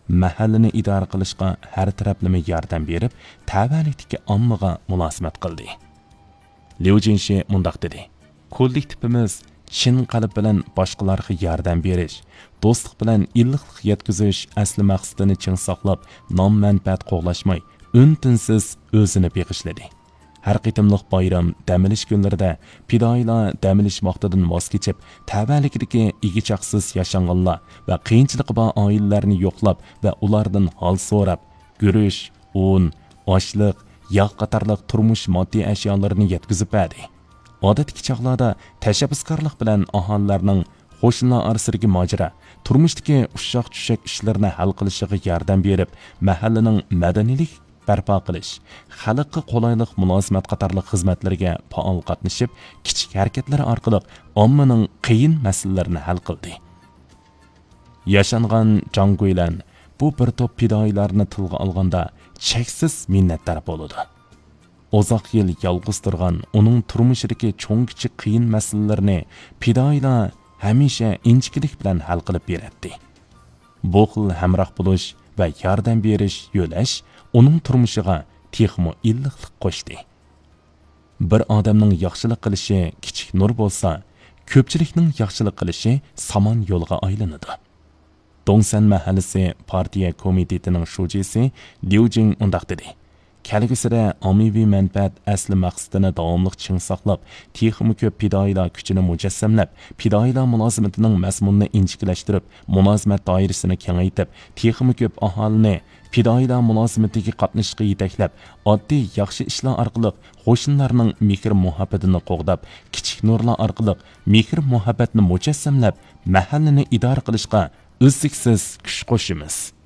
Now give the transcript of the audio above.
mahallani idora qilishga har taraflama yordam berib, tavallikdagi ommaga munosabat qildi. Liu Jinshi mundaq dedi: "Kollektivimiz chin qalb bilan boshqalarga yordam berish, do'stlik bilan illiqlik yetkazish asli maqsadini chin saqlab, nom-manfaat qo'g'lashmay, untinsiz o'zini beg'ishladi. Har qitimliq bayram, damilish kunlarida fidoilar damilish vaqtidan voz kechib, tavallikdagi igichaqsiz yashanganlar va qiyinchiligi bor oilalarni yo'qlab va ulardan hol so'rab, guruch, un, oshliq, yog' qatorliq turmush moddiy ashyolarni yetkazib berdi. Odatdagi chaqlarda tashabbuskorlik bilan aholilarning qo'shnilar orasidagi mojaro, turmushdagi ushshoq-tushak ishlarni hal qilishiga yordam berib, mahallaning madaniylik barpo qilish, xalqqa qulaylik munosabat qatorli xizmatlarga faol qatnashib, kichik harakatlar orqali ommaning qiyin masalalarini hal qildi. Yashangan Jangguilan bu bir to'p fidoilarni tilga olganda cheksiz minnatdor bo'ladi. Uzoq yil yolg'iz turgan uning turmushidagi cho'ng-kichik qiyin masalalarni fidoilar hamisha inchkilik bilan hal qilib beradi. Bu xil hamroh bo'lish va yordam berish yo'lash uning turmushiga texmo illiqlik qo'shdi. Bir odamning yaxshilik qilishi kichik nur bo'lsa, ko'pchilikning yaxshilik qilishi samon yo'lga aylanadi. Dongsan mahallasi partiya komitetining shujisi Liu Jing undaq dedi: "Kelgusida ommaviy manfaat asli maqsadini davomli chin saqlab, texmo ko'p fidoilar kuchini mujassamlab, fidoilar mulozimatining mazmunini inchiklashtirib, mulozimat doirasini kengaytib, texmo ko'p aholini fidoilar mulozimatiga qatnashishga yetaklab, oddiy yaxshi ishlar orqali qo'shnilarning mehr muhabbatini qo'g'dab, kichik nurlar orqali mehr muhabbatni mujassamlab, mahallani idora qilishga uzluksiz kuch qo'shimiz."